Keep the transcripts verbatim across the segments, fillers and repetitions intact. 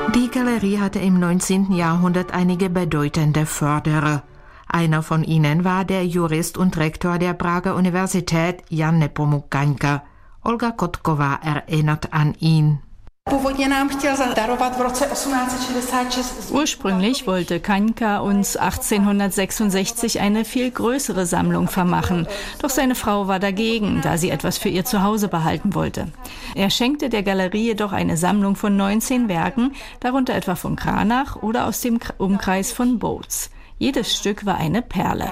Die Galerie hatte im neunzehnten Jahrhundert einige bedeutende Förderer. Einer von ihnen war der Jurist und Rektor der Prager Universität Jan Nepomuk Kaňka. Olga Kotková erinnert an ihn. Ursprünglich wollte Kaňka uns achtzehnhundertsechsundsechzig eine viel größere Sammlung vermachen. Doch seine Frau war dagegen, da sie etwas für ihr Zuhause behalten wollte. Er schenkte der Galerie jedoch eine Sammlung von neunzehn Werken, darunter etwa von Kranach oder aus dem Umkreis von Boec. Jedes Stück war eine Perle.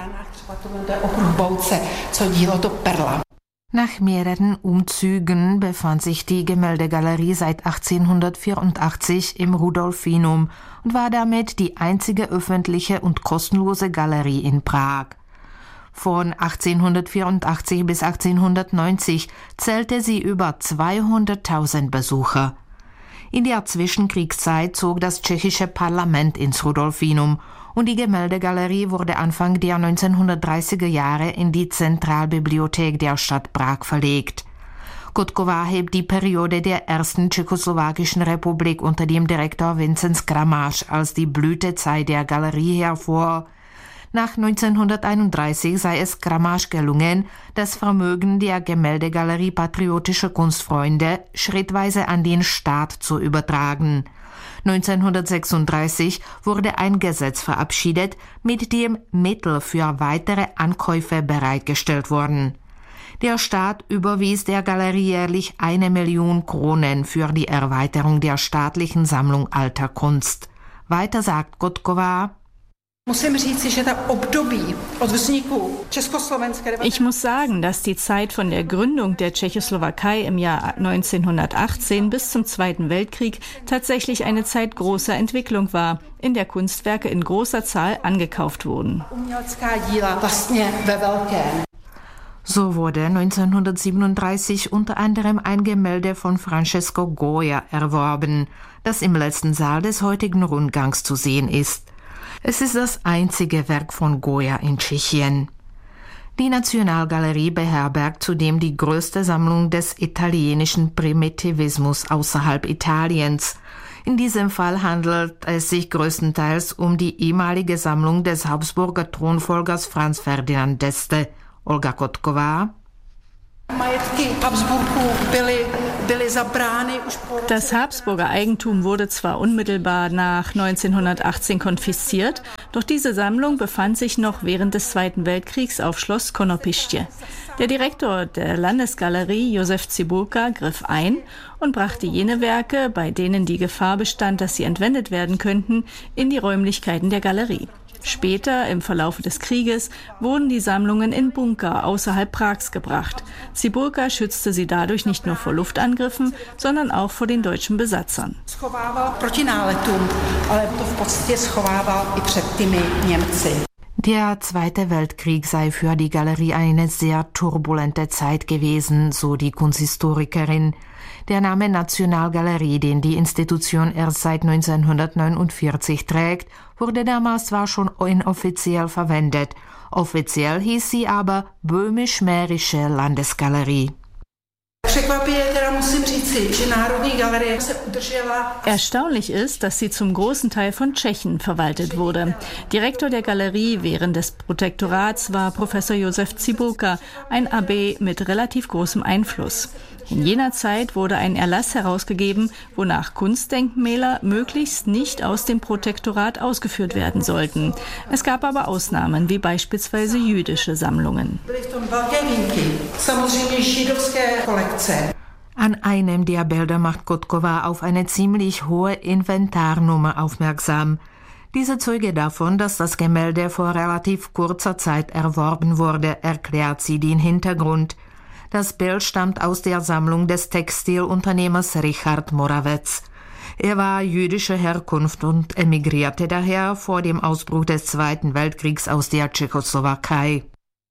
Nach mehreren Umzügen befand sich die Gemäldegalerie seit achtzehnhundertvierundachtzig im Rudolfinum und war damit die einzige öffentliche und kostenlose Galerie in Prag. Von achtzehnhundertvierundachtzig bis achtzehnhundertneunzig zählte sie über zweihunderttausend Besucher. In der Zwischenkriegszeit zog das tschechische Parlament ins Rudolfinum und die Gemäldegalerie wurde Anfang der neunzehnhundertdreißiger Jahre in die Zentralbibliothek der Stadt Prag verlegt. Kotková hebt die Periode der ersten tschechoslowakischen Republik unter dem Direktor Vincenz Kramář als die Blütezeit der Galerie hervor. Nach neunzehnhunderteinunddreißig sei es Kramář gelungen, das Vermögen der Gemäldegalerie Patriotische Kunstfreunde schrittweise an den Staat zu übertragen. neunzehnhundertsechsunddreißig wurde ein Gesetz verabschiedet, mit dem Mittel für weitere Ankäufe bereitgestellt wurden. Der Staat überwies der Galerie jährlich eine Million Kronen für die Erweiterung der staatlichen Sammlung alter Kunst. Weiter sagt Kotková: Ich muss sagen, dass die Zeit von der Gründung der Tschechoslowakei im Jahr neunzehnhundertachtzehn bis zum Zweiten Weltkrieg tatsächlich eine Zeit großer Entwicklung war, in der Kunstwerke in großer Zahl angekauft wurden. So wurde neunzehnhundertsiebenunddreißig unter anderem ein Gemälde von Francesco Goya erworben, das im letzten Saal des heutigen Rundgangs zu sehen ist. Es ist das einzige Werk von Goya in Tschechien. Die Nationalgalerie beherbergt zudem die größte Sammlung des italienischen Primitivismus außerhalb Italiens. In diesem Fall handelt es sich größtenteils um die ehemalige Sammlung des Habsburger Thronfolgers Franz Ferdinand d'Este. Olga Kotková: Das Habsburger Eigentum wurde zwar unmittelbar nach neunzehnhundertachtzehn konfisziert, doch diese Sammlung befand sich noch während des Zweiten Weltkriegs auf Schloss Konopiště. Der Direktor der Landesgalerie, Josef Cibulka, griff ein und brachte jene Werke, bei denen die Gefahr bestand, dass sie entwendet werden könnten, in die Räumlichkeiten der Galerie. Später, im Verlauf des Krieges, wurden die Sammlungen in Bunker außerhalb Prags gebracht. Cibulka schützte sie dadurch nicht nur vor Luftangriffen, sondern auch vor den deutschen Besatzern. Der Zweite Weltkrieg sei für die Galerie eine sehr turbulente Zeit gewesen, so die Kunsthistorikerin. Der Name Nationalgalerie, den die Institution erst seit neunzehnhundertneunundvierzig trägt, wurde damals zwar schon inoffiziell verwendet. Offiziell hieß sie aber Böhmisch-Mährische Landesgalerie. Erstaunlich ist, dass sie zum großen Teil von Tschechen verwaltet wurde. Direktor der Galerie während des Protektorats war Professor Josef Cibulka, ein Abbé mit relativ großem Einfluss. In jener Zeit wurde ein Erlass herausgegeben, wonach Kunstdenkmäler möglichst nicht aus dem Protektorat ausgeführt werden sollten. Es gab aber Ausnahmen, wie beispielsweise jüdische Sammlungen. An einem der Bilder macht Kotková auf eine ziemlich hohe Inventarnummer aufmerksam. Diese zeuge davon, dass das Gemälde vor relativ kurzer Zeit erworben wurde, erklärt sie den Hintergrund. Das Bild stammt aus der Sammlung des Textilunternehmers Richard Moravec. Er war jüdischer Herkunft und emigrierte daher vor dem Ausbruch des Zweiten Weltkriegs aus der Tschechoslowakei.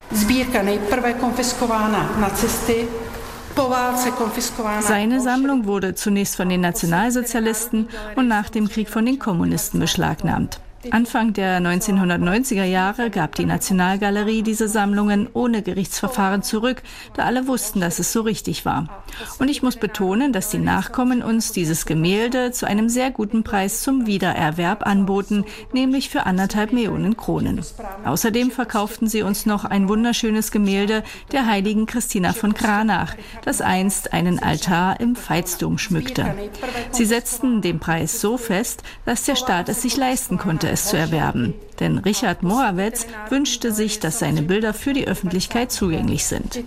Seine Sammlung wurde zunächst von den Nationalsozialisten und nach dem Krieg von den Kommunisten beschlagnahmt. Anfang der neunzehnhundertneunziger Jahre gab die Nationalgalerie diese Sammlungen ohne Gerichtsverfahren zurück, da alle wussten, dass es so richtig war. Und ich muss betonen, dass die Nachkommen uns dieses Gemälde zu einem sehr guten Preis zum Wiedererwerb anboten, nämlich für anderthalb Millionen Kronen. Außerdem verkauften sie uns noch ein wunderschönes Gemälde der heiligen Christina von Kranach, das einst einen Altar im Veitsdom schmückte. Sie setzten den Preis so fest, dass der Staat es sich leisten konnte, es zu erwerben. Denn Richard Moravec wünschte sich, dass seine Bilder für die Öffentlichkeit zugänglich sind.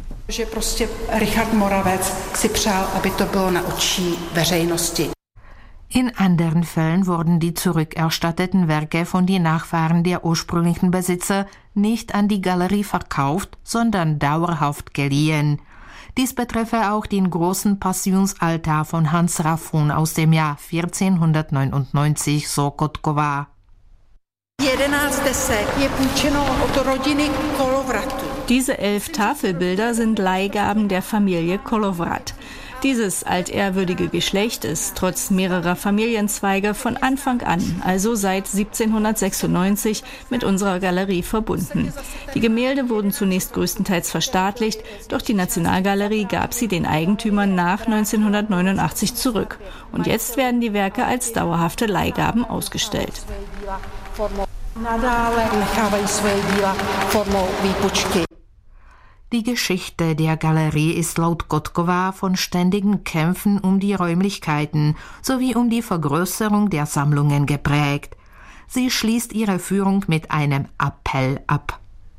In anderen Fällen wurden die zurückerstatteten Werke von den Nachfahren der ursprünglichen Besitzer nicht an die Galerie verkauft, sondern dauerhaft geliehen. Dies betreffe auch den großen Passionsaltar von Hans Raffon aus dem Jahr vierzehnhundertneunundneunzig, so Kotkova. Diese elf Tafelbilder sind Leihgaben der Familie Kolovrat. Dieses altehrwürdige Geschlecht ist trotz mehrerer Familienzweige von Anfang an, also seit siebzehnhundertsechsundneunzig, mit unserer Galerie verbunden. Die Gemälde wurden zunächst größtenteils verstaatlicht, doch die Nationalgalerie gab sie den Eigentümern nach neunzehnhundertneunundachtzig zurück. Und jetzt werden die Werke als dauerhafte Leihgaben ausgestellt. Die Geschichte der Galerie ist laut Kotkova von ständigen Kämpfen um die Räumlichkeiten sowie um die Vergrößerung der Sammlungen geprägt. Sie schließt ihre Führung mit einem Appell ab.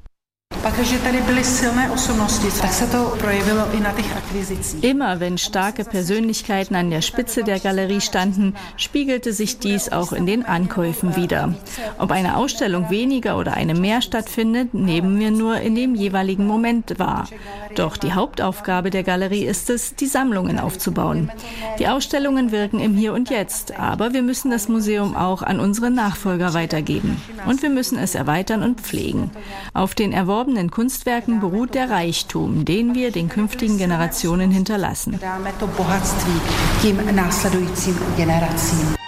Immer wenn starke Persönlichkeiten an der Spitze der Galerie standen, spiegelte sich dies auch in den Ankäufen wider. Ob eine Ausstellung weniger oder eine mehr stattfindet, nehmen wir nur in dem jeweiligen Moment wahr. Doch die Hauptaufgabe der Galerie ist es, die Sammlungen aufzubauen. Die Ausstellungen wirken im Hier und Jetzt, aber wir müssen das Museum auch an unsere Nachfolger weitergeben. Und wir müssen es erweitern und pflegen. Auf den erworbenen Kunstwerken beruht der Reichtum, den wir den künftigen Generationen hinterlassen.